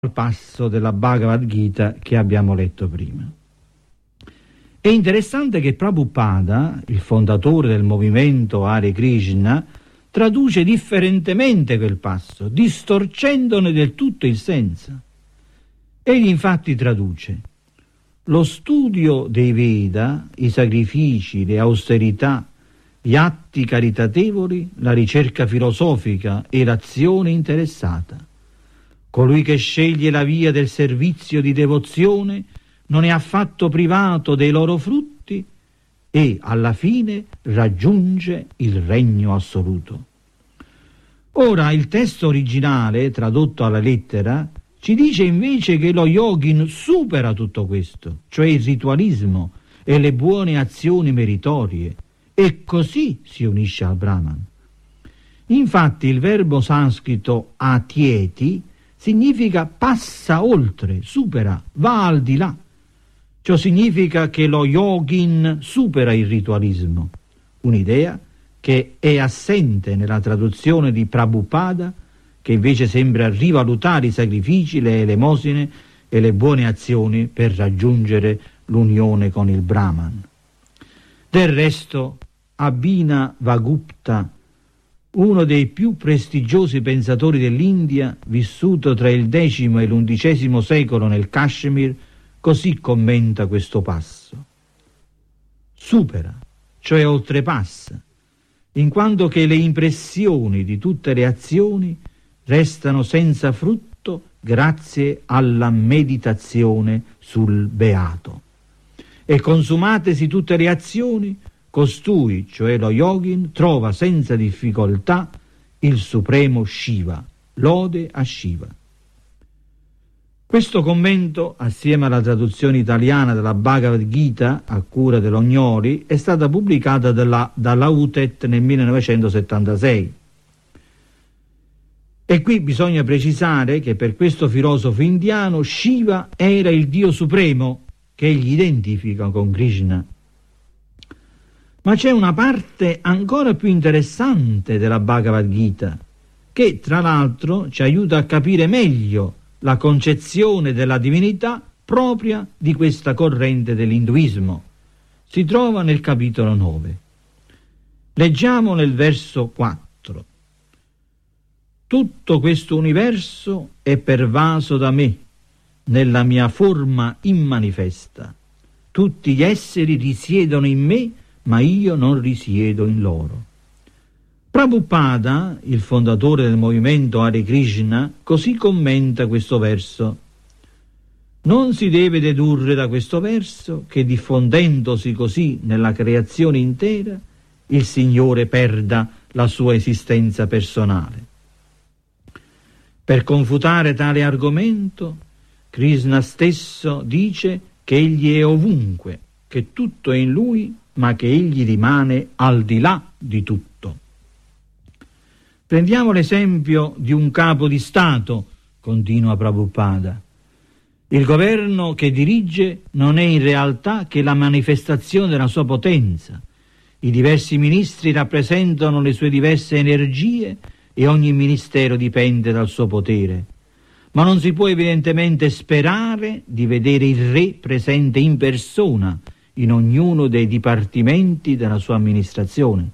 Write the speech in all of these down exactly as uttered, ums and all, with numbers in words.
al passo della Bhagavad Gita che abbiamo letto prima. È interessante che Prabhupada, il fondatore del movimento Hare Krishna, traduce differentemente quel passo, distorcendone del tutto il senso. Egli infatti traduce: lo studio dei Veda, i sacrifici, le austerità, gli atti caritatevoli, la ricerca filosofica e l'azione interessata. Colui che sceglie la via del servizio di devozione non è affatto privato dei loro frutti e alla fine raggiunge il regno assoluto. Ora il testo originale, tradotto alla lettera, ci dice invece che lo yogin supera tutto questo, cioè il ritualismo e le buone azioni meritorie, e così si unisce al Brahman. Infatti il verbo sanscrito atieti significa passa oltre, supera, va al di là. Ciò significa che lo yogin supera il ritualismo, un'idea che è assente nella traduzione di Prabhupada, che invece sembra rivalutare i sacrifici, le elemosine e le buone azioni per raggiungere l'unione con il Brahman. Del resto, Abhinavagupta, uno dei più prestigiosi pensatori dell'India, vissuto tra il decimo e l'undicesimo secolo nel Kashmir, così commenta questo passo: supera, cioè oltrepassa, in quanto che le impressioni di tutte le azioni restano senza frutto grazie alla meditazione sul beato. E consumatesi tutte le azioni, costui, cioè lo yogin, trova senza difficoltà il supremo Shiva. Lode a Shiva. Questo commento, assieme alla traduzione italiana della Bhagavad Gita a cura dell'Ognoli, è stata pubblicata dalla, dalla U T E T nel millenovecentosettantasei. E qui bisogna precisare che per questo filosofo indiano Shiva era il Dio supremo che egli identifica con Krishna. Ma c'è una parte ancora più interessante della Bhagavad Gita, che tra l'altro ci aiuta a capire meglio la concezione della divinità propria di questa corrente dell'induismo. Si trova nel capitolo nove. Leggiamo nel verso quattro. Tutto questo universo è pervaso da me, nella mia forma immanifesta. Tutti gli esseri risiedono in me, ma io non risiedo in loro. Prabhupada, il fondatore del movimento Hare Krishna, così commenta questo verso: non si deve dedurre da questo verso che diffondendosi così nella creazione intera, il Signore perda la sua esistenza personale. Per confutare tale argomento, Krishna stesso dice che egli è ovunque, che tutto è in lui, ma che egli rimane al di là di tutto. Prendiamo l'esempio di un capo di Stato, continua Prabhupada. Il governo che dirige non è in realtà che la manifestazione della sua potenza. I diversi ministri rappresentano le sue diverse energie e ogni ministero dipende dal suo potere. Ma non si può evidentemente sperare di vedere il re presente in persona in ognuno dei dipartimenti della sua amministrazione.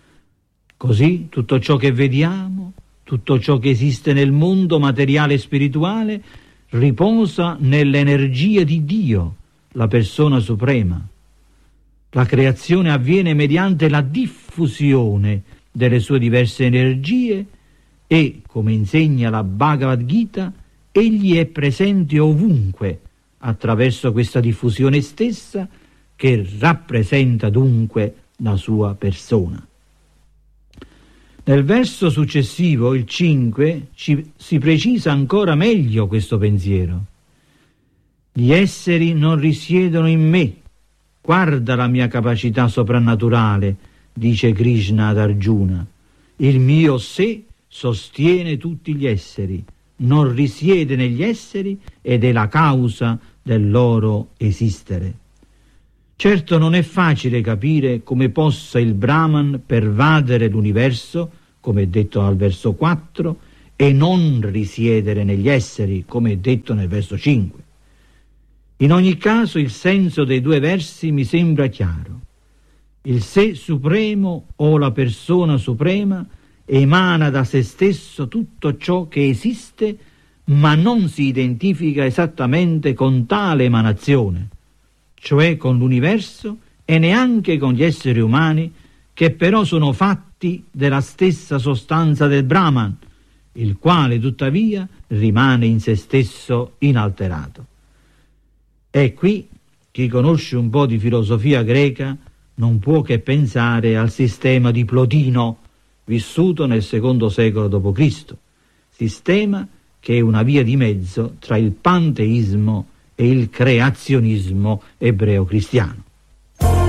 Così tutto ciò che vediamo, tutto ciò che esiste nel mondo materiale e spirituale, riposa nell'energia di Dio, la persona suprema. La creazione avviene mediante la diffusione delle sue diverse energie e, come insegna la Bhagavad Gita, egli è presente ovunque attraverso questa diffusione stessa, che rappresenta dunque la sua persona. Nel verso successivo, il cinque, ci, si precisa ancora meglio questo pensiero. Gli esseri non risiedono in me. Guarda la mia capacità soprannaturale, dice Krishna ad Arjuna. Il mio sé sostiene tutti gli esseri, non risiede negli esseri ed è la causa del loro esistere. Certo non è facile capire come possa il Brahman pervadere l'universo, come è detto al verso quattro, e non risiedere negli esseri, come è detto nel verso cinque. In ogni caso il senso dei due versi mi sembra chiaro. Il sé supremo o la persona suprema emana da se stesso tutto ciò che esiste, ma non si identifica esattamente con tale emanazione, cioè con l'universo e neanche con gli esseri umani, che però sono fatti della stessa sostanza del Brahman, il quale tuttavia rimane in se stesso inalterato. E qui chi conosce un po' di filosofia greca non può che pensare al sistema di Plotino, vissuto nel secondo secolo dopo Cristo, sistema che è una via di mezzo tra il panteismo e il creazionismo ebreo-cristiano.